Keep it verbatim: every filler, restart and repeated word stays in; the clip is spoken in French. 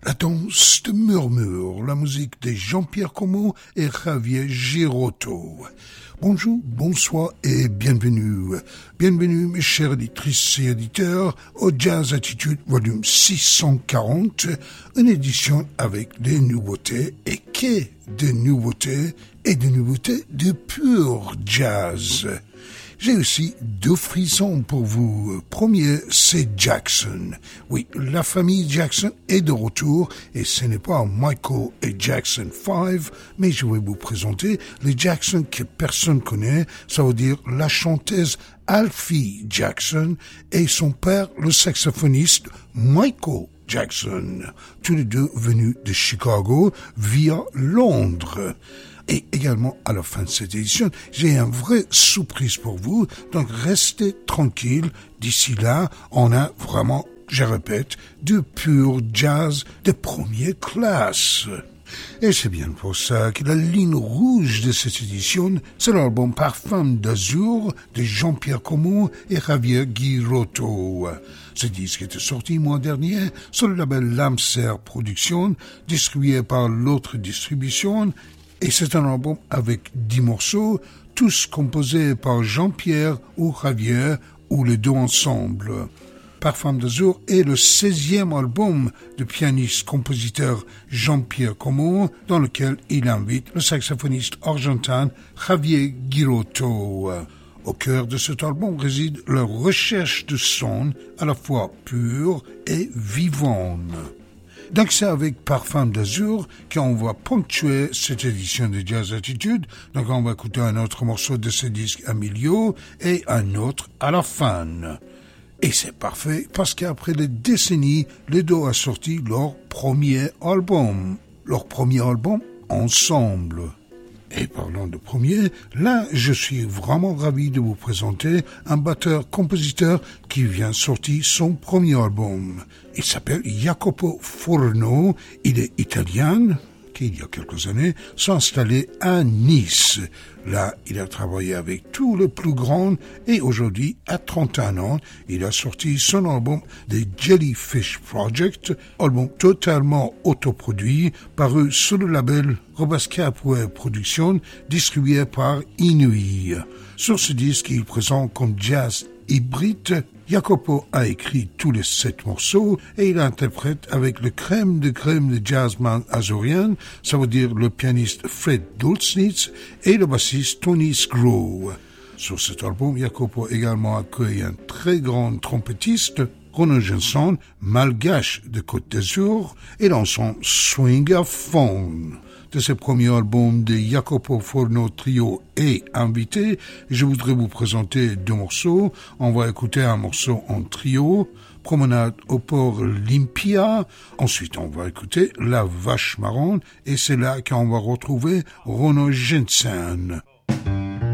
La danse de murmure, la musique de Jean-Pierre Como et Javier Girotto. Bonjour, bonsoir et bienvenue. Bienvenue mes chers éditrices et éditeurs au Jazz Attitude volume six cent quarante, une édition avec des nouveautés et qu'est des nouveautés et des nouveautés de pur jazz. J'ai aussi deux frissons pour vous. Premier, c'est Jackson. Oui, la famille Jackson est de retour et ce n'est pas Michael et Jackson cinq, mais je vais vous présenter les Jackson que personne connaît. Ça veut dire la chanteuse Alfie Jackson et son père, le saxophoniste Michael Jackson. Tous les deux venus de Chicago via Londres. Et également, à la fin de cette édition, j'ai un vrai surprise pour vous, donc restez tranquille. D'ici là, on a vraiment, je répète, du pur jazz de première classe. Et c'est bien pour ça que la ligne rouge de cette édition, c'est l'album Parfum d'Azur de Jean-Pierre Como et Javier Girotto. Ce disque était sorti le mois dernier sur le label Lamser Productions, distribué par l'autre distribution. Et c'est un album avec dix morceaux, tous composés par Jean-Pierre ou Javier, ou les deux ensemble. Parfum d'Azur est le seizième album du pianiste-compositeur Jean-Pierre Como, dans lequel il invite le saxophoniste argentin Javier Girotto. Au cœur de cet album réside leur recherche de son à la fois pure et vivante. Donc c'est avec Parfum d'Azur qu'on va ponctuer cette édition de Jazz Attitude. Donc on va écouter un autre morceau de ce disque à milieu et un autre à la fin. Et c'est parfait parce qu'après des décennies, les deux ont sorti leur premier album. Leur premier album ensemble. Et parlant de premier, là, je suis vraiment ravi de vous présenter un batteur-compositeur qui vient sortir son premier album. Il s'appelle Jacopo Forno, il est italien, qui il y a quelques années s'est installé à Nice. Là, il a travaillé avec tous les plus grands et aujourd'hui, à trente et un ans, il a sorti son album The Jellyfish Project, album totalement autoproduit, paru sur le label Robascapware Productions, distribué par Inouï. Sur ce disque, il présente comme jazz hybride. Jacopo a écrit tous les sept morceaux et il interprète avec le crème de crème de jazzman azorien, ça veut dire le pianiste Fred Dulcnitz et le bassiste Tony Sgro. Sur cet album, Jacopo également accueille un très grand trompettiste, Rono Jensen, malgache de Côte d'Azur, et l'ensemble Swingaphone. De ce premier album de Jacopo Forno Trio et invité, je voudrais vous présenter deux morceaux. On va écouter un morceau en trio, Promenade au port Olympia. Ensuite, on va écouter La Vache Marron et c'est là qu'on va retrouver Rono Jensen.